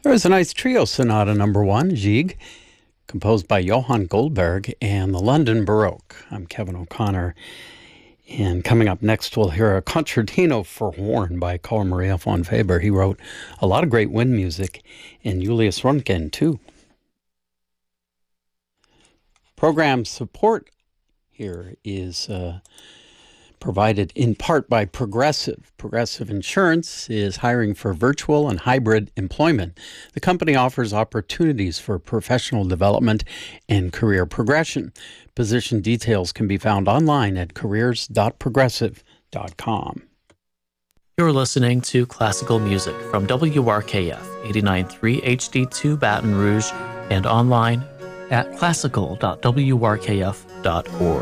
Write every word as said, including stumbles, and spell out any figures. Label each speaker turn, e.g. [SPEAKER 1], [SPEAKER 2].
[SPEAKER 1] There was a nice trio sonata number one, Gigue, composed by Johann Goldberg and the London Baroque. I'm Kevin O'Connor. And coming up next, we'll hear a concertino for horn by Carl Maria von Weber. He wrote a lot of great wind music, and Julius Röntgen, too. Program support here is uh, provided in part by Progressive. Progressive Insurance is hiring for virtual and hybrid employment. The company offers opportunities for professional development and career progression. Position details can be found online at careers dot progressive dot com.
[SPEAKER 2] You're listening to classical music from W R K F eighty-nine point three H D two Baton Rouge and online at classical dot w r k f dot org.